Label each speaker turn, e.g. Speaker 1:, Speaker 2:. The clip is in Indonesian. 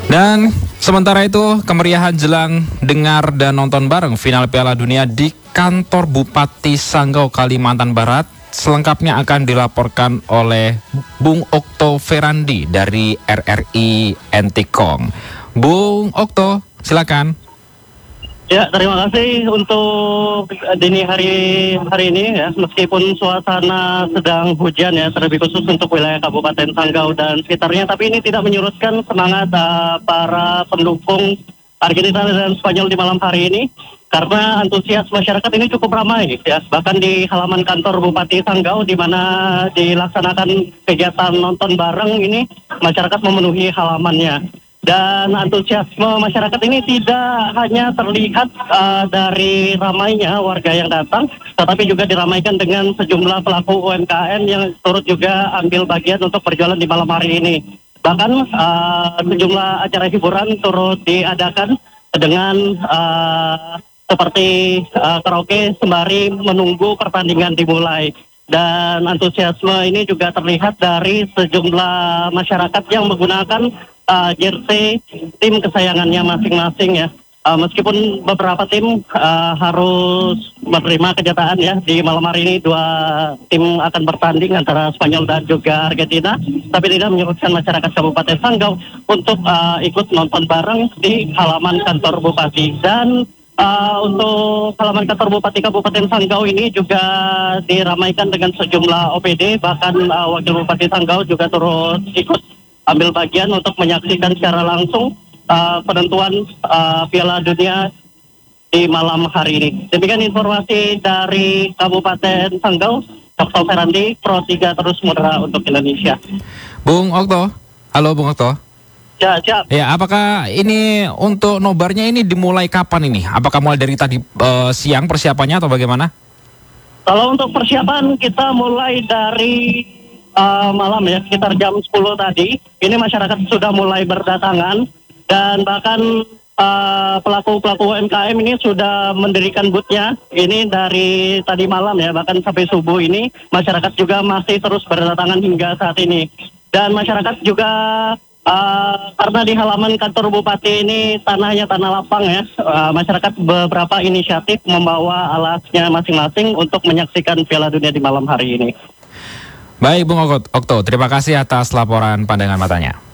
Speaker 1: Dan sementara itu, kemeriahan jelang dengar dan nonton bareng final Piala Dunia di kantor Bupati Sanggau, Kalimantan Barat selengkapnya akan dilaporkan oleh Bung Okto Ferandi dari RRI Entikong. Bung Okto, silakan.
Speaker 2: Ya, terima kasih untuk dini hari ini ya, meskipun suasana sedang hujan ya, terlebih khusus untuk wilayah Kabupaten Sanggau dan sekitarnya, tapi ini tidak menyurutkan semangat para pendukung Argentina dan Spanyol di malam hari ini, karena antusias masyarakat ini cukup ramai ya, bahkan di halaman kantor Bupati Sanggau di mana dilaksanakan kegiatan nonton bareng ini, masyarakat memenuhi halamannya. Dan antusiasme masyarakat ini tidak hanya terlihat dari ramainya warga yang datang, tetapi juga diramaikan dengan sejumlah pelaku UMKM yang turut juga ambil bagian untuk berjualan di malam hari ini. Bahkan sejumlah acara hiburan turut diadakan dengan seperti karaoke sembari menunggu pertandingan dimulai. Dan antusiasme ini juga terlihat dari sejumlah masyarakat yang menggunakan jersey tim kesayangannya masing-masing ya. Meskipun beberapa tim harus menerima kenyataan ya, di malam hari ini dua tim akan bertanding antara Spanyol dan juga Argentina, tapi tidak menyurutkan masyarakat Kabupaten Sanggau untuk ikut nonton bareng di halaman kantor Bupati. Dan untuk halaman kantor Bupati Kabupaten Sanggau ini juga diramaikan dengan sejumlah OPD, bahkan Wakil Bupati Sanggau juga turut ikut ambil bagian untuk menyaksikan secara langsung penentuan Piala Dunia di malam hari ini. Demikian informasi dari Kabupaten Sanggau, Okto Ferandi, Pro 3 terus murah untuk Indonesia.
Speaker 1: Bung Okto, halo Bung Okto.
Speaker 2: Ya, siap.
Speaker 1: Ya, apakah ini untuk nobarnya ini dimulai kapan ini? Apakah mulai dari tadi siang persiapannya atau bagaimana?
Speaker 2: Kalau untuk persiapan kita mulai dari malam ya, sekitar jam 10 tadi. Ini masyarakat sudah mulai berdatangan dan bahkan pelaku-pelaku UMKM ini sudah mendirikan boothnya. Ini dari tadi malam ya, bahkan sampai subuh ini masyarakat juga masih terus berdatangan hingga saat ini. Dan masyarakat juga karena di halaman kantor Bupati ini tanahnya tanah lapang ya, masyarakat beberapa inisiatif membawa alasnya masing-masing untuk menyaksikan Piala Dunia di malam hari ini.
Speaker 1: Baik Bung Okto, terima kasih atas laporan pandangan matanya.